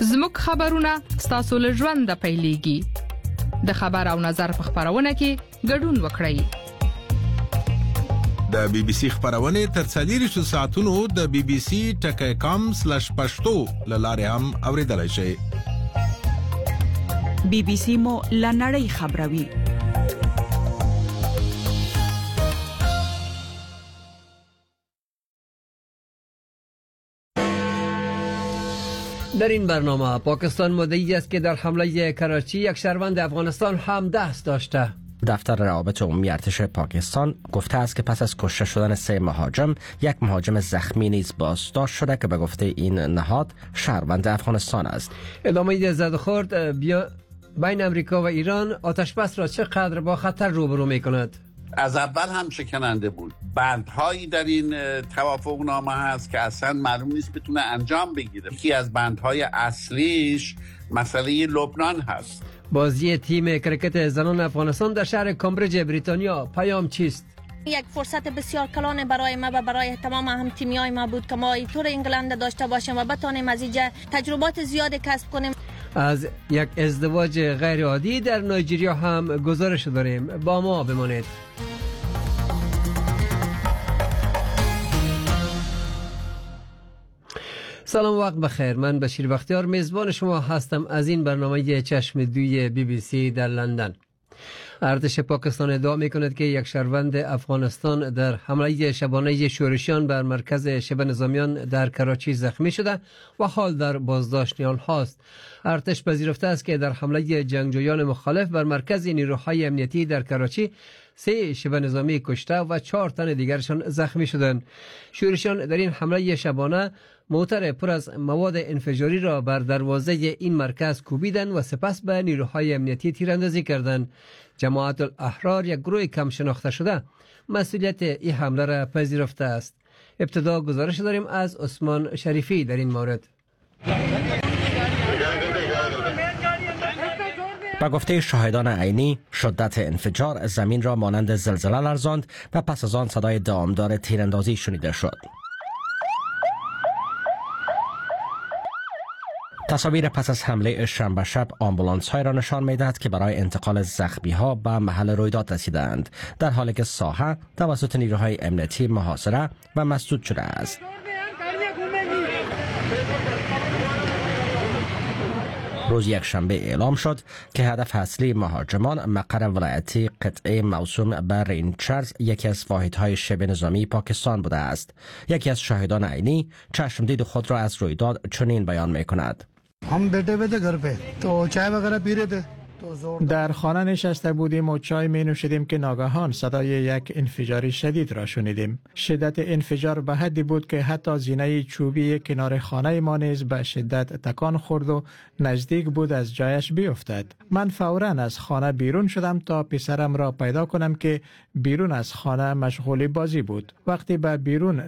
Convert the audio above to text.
زموږ خبرونه ستاسو له ژونده پیلېږي. د خبر او نظر په خبرونه کې ګډون وکړئ. د بي بي سي خبرونه تر 24 ساعتونو د bbc.com/pashto لاره هم اوریدلای شئ. بي بي سي مو لنړی خبروي. در این برنامه پاکستان مدعی است که در حمله کراچی یک شهروند افغانستان هم دست داشته. دفتر روابط عمومی ارتش پاکستان گفته است که پس از کشته شدن 3 مهاجم، یک مهاجم زخمی نیز بازداشت شده که به گفته این نهاد شهروند افغانستان است. ادامه زد و خورد بین امریکا و ایران آتشبس را چقدر با خطر روبرو می‌کند؟ از اول هم شکننده بود. بندهایی در این توافقنامه هست که اصلا معلوم نیست بتونه انجام بگیره. یکی از بندهای اصلیش مسئله لبنان هست. بازی تیم کرکت زنان افغانستان در شهر کامبریج بریتانیا پیام چیست؟ یک فرصت بسیار کلان برای ما و برای تمام هم تیمیای ما بود که ما تور انگلند داشته باشیم و بتانیم از اینجا تجربات زیاد کسب کنیم. از یک ازدواج غیر عادی در نایجریا هم گزارش داریم. با ما بمانید. سلام، وقت بخیر. من بشیر بختیار میزبان شما هستم از این برنامه چشم دوی بی بی سی در لندن. ارتش پاکستان ادعا میکند که یک شهروند افغانستان در حمله شبانه شورشیان بر مرکز شبه نظامیان در کراچی زخمی شده و حال در بازداشت نیال هاست. ارتش پذیرفته است که در حمله جنگجویان مخالف بر مرکز نیروهای امنیتی در کراچی 3 شبه نظامی کشته و 4 تن دیگرشان زخمی شدند. شورشیان در این حمله شبانه موتر پر از مواد انفجاری را بر دروازه این مرکز کوبیدند و سپس به نیروهای امنیتی تیراندازی کردند. جماعت الاحرار، یک گروه کم شناخته شده، مسئولیت این حمله را پذیرفته است. ابتدا گزارش داریم از عثمان شریفی در این مورد. با گفته شاهدان عینی، شدت انفجار زمین را مانند زلزله لرزاند و پس از آن صدای دامدار تیراندازی شنیده شد. تصاویر پس از حمله شنبه شب آمبولانس های را نشان می دهد که برای انتقال زخمی ها به محل رویداد رسیدند، در حالی که ساحه توسط نیروهای امنیتی محاصره و مسدود شده است. روز یکشنبه اعلام شد که هدف اصلی مهاجمان مقر ولایتی قطعه موسوم به رینچرز، یکی از واحدهای شبه نظامی پاکستان بوده است. یکی از شاهدان عینی چشمدید خود را از رویداد چنین بیان می کند. हम बैठे हुए थे घर पे तो चाय वगैरह पी रहे थे در خانه نشسته بودیم و چای می نوشیدیم که ناگهان صدای یک انفجار شدید را شنیدیم. شدت انفجار به حدی بود که حتی زینه چوبی کنار خانه ما نیز به شدت تکان خورد و نزدیک بود از جایش بیفتد. من فوراً از خانه بیرون شدم تا پسرم را پیدا کنم که بیرون از خانه مشغول بازی بود. وقتی به بیرون